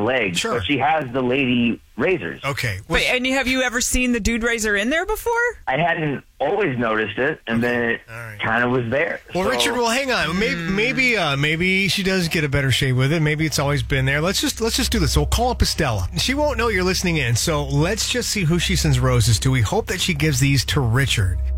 legs, Sure. but she has the lady razors. Okay. Wait, and have you ever seen the dude razor in there before? I hadn't always noticed it, and then it kind of was there. Well, So- Richard, well, hang on. Maybe she does get a better shave with it. Maybe it's always been there. Let's just do this. So we'll call up Estella. She won't know you're listening in, so let's just see who she sends roses to. We hope that she gives these to Richard.